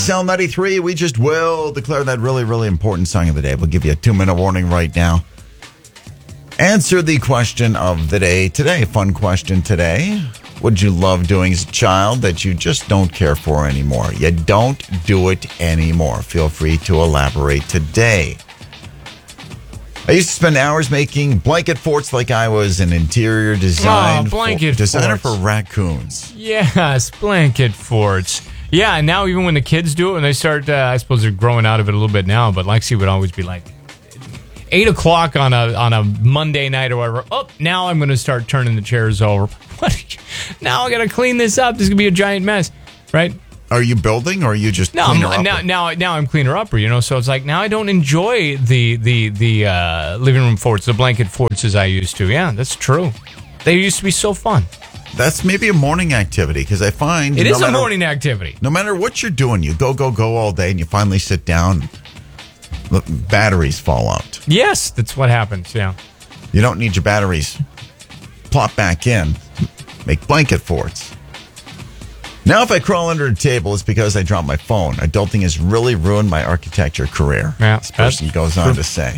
Cell 93, we just will declare that really, really important song of the day. We'll give you a 2-minute warning right now. Answer the question of the day today. Fun question today. Would you love doing as a child that you just don't care for anymore? You don't do it anymore. Feel free to elaborate today. I used to spend hours making blanket forts like I was an interior designer for raccoons. Yes, blanket forts. Yeah, and now even when the kids do it, when they start, I suppose they're growing out of it a little bit now, but Lexi would always be like, 8 o'clock on a Monday night or whatever. Oh, now I'm going to start turning the chairs over. What? Now I got to clean this up. This is going to be a giant mess, right? Are you building, or are you just cleaner upper? Now I'm cleaner upper, So it's like now I don't enjoy the living room forts, the blanket forts as I used to. Yeah, that's true. They used to be so fun. That's maybe a morning activity, because I find it is a morning activity. No matter what you're doing, you go all day, and you finally sit down. The batteries fall out. Yes, that's what happens. Yeah, you don't need your batteries. Plop back in. Make blanket forts. Now, if I crawl under a table, it's because I dropped my phone. Adulting has really ruined my architecture career. Yeah, this person goes on to say.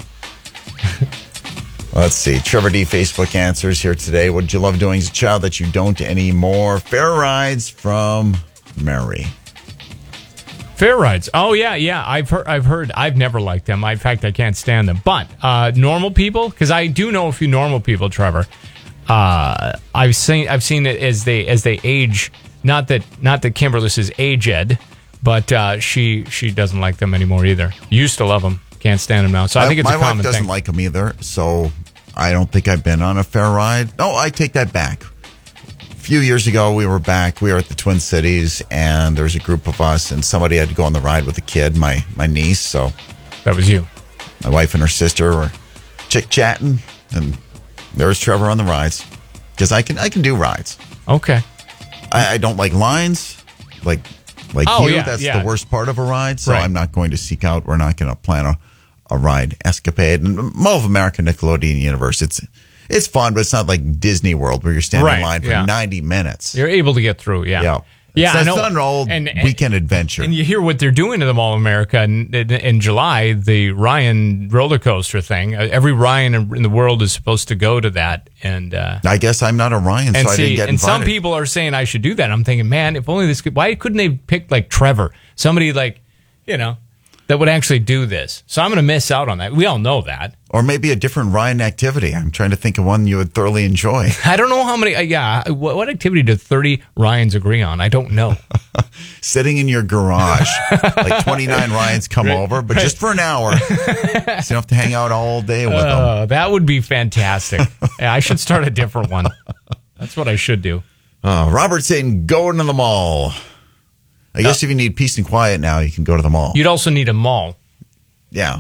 Let's see. Trevor D. Facebook answers here today. What did you love doing as a child that you don't anymore? Fair rides from Mary. Fair rides. Oh, yeah. I've heard. I've never liked them. In fact, I can't stand them. But normal people, because I do know a few normal people, Trevor. I've seen it as they age. Not that Kimberless is aged, but she doesn't like them anymore either. Used to love them. Can't stand them now. So I think it's a common thing. My wife doesn't like them either, so I don't think I've been on a fair ride. No, I take that back. A few years ago, we were at the Twin Cities, and there was a group of us, and somebody had to go on the ride with a kid, my niece. So that was you. My wife and her sister were chit-chatting, and there was Trevor on the rides, because I can do rides. Okay. I don't like lines, like you. Yeah, that's the worst part of a ride, so right. I'm not going to seek out. We're not going to plan a ride escapade. And Mall of America, Nickelodeon Universe, it's fun, but it's not like Disney World where you're standing in line for 90 minutes. You're able to get through, yeah. It's not an old weekend adventure. And you hear what they're doing to the Mall of America in July, the Ryan roller coaster thing. Every Ryan in the world is supposed to go to that. And I guess I'm not a Ryan, so I didn't get invited. And some people are saying I should do that. I'm thinking, man, if only this could. Why couldn't they pick like Trevor? Somebody that would actually do this. So I'm going to miss out on that. We all know that. Or maybe a different Ryan activity. I'm trying to think of one you would thoroughly enjoy. I don't know how many. What activity do 30 Ryans agree on? I don't know. Sitting in your garage. Like 29 Ryans come over, but just for an hour. So you don't have to hang out all day with them. That would be fantastic. I should start a different one. That's what I should do. Robert saying, go into the mall. I guess if you need peace and quiet now, you can go to the mall. You'd also need a mall. Yeah.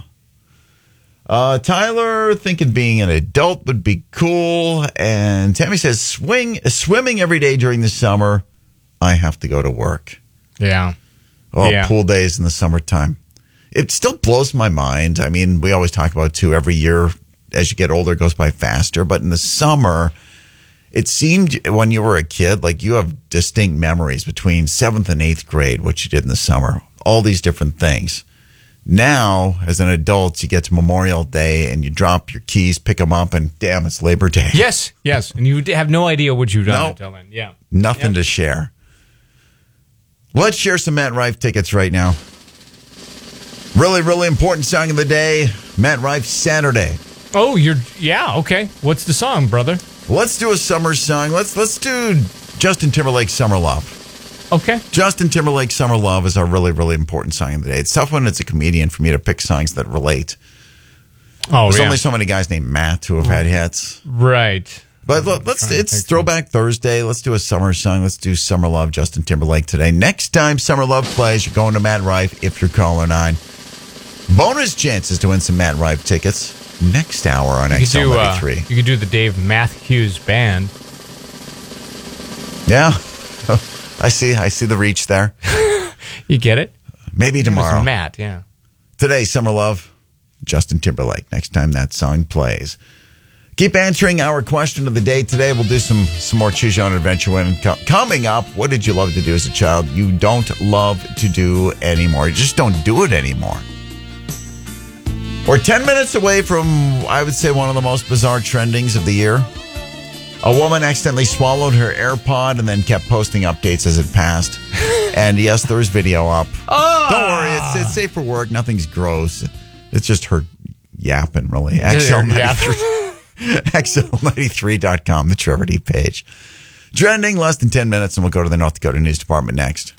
Tyler thinking being an adult would be cool. And Tammy says swimming every day during the summer. I have to go to work. Yeah. Pool days in the summertime. It still blows my mind. I mean, we always talk about too, every year as you get older, it goes by faster. But in the summer, it seemed when you were a kid, like you have distinct memories between 7th and 8th grade, what you did in the summer, all these different things. Now, as an adult, you get to Memorial Day and you drop your keys, pick them up, and damn, it's Labor Day. Yes. And you have no idea what you've done until then. Yeah. Nothing to share. Let's share some Matt Rife tickets right now. Really, really important song of the day, Matt Rife Saturday. Oh, okay. What's the song, brother? Let's do a summer song. Let's do Justin Timberlake, Summer Love. Okay. Justin Timberlake, Summer Love is our really, really important song of the day. It's tough when it's a comedian for me to pick songs that relate. There's only so many guys named Matt who have had hits. Right. But look, it's Throwback Thursday. Let's do a summer song. Let's do Summer Love, Justin Timberlake today. Next time Summer Love plays, you're going to Matt Rife if you're caller 9. Bonus chances to win some Matt Rife tickets next hour on XL93. You could do the Dave Matthews Band. Yeah. I see the reach there. You get it? Maybe tomorrow. Matt, yeah. Today, Summer Love, Justin Timberlake. Next time that song plays. Keep answering our question of the day today. We'll do some more Choose Your Own Adventure when coming up. What did you love to do as a child you don't love to do anymore? You just don't do it anymore. We're 10 minutes away from, I would say, one of the most bizarre trendings of the year. A woman accidentally swallowed her AirPod and then kept posting updates as it passed. And yes, there's video up. Oh! Don't worry, it's safe for work. Nothing's gross. It's just her yapping, really. XL93.com, the Trevor D page. Trending less than 10 minutes, and we'll go to the North Dakota News Department next.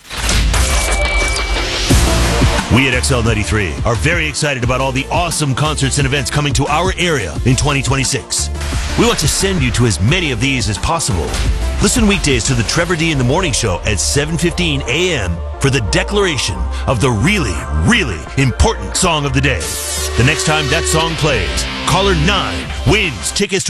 We at XL93 are very excited about all the awesome concerts and events coming to our area in 2026. We want to send you to as many of these as possible. Listen weekdays to the Trevor D in the Morning Show at 7:15 a.m. for the declaration of the really, really important song of the day. The next time that song plays, caller 9 wins tickets to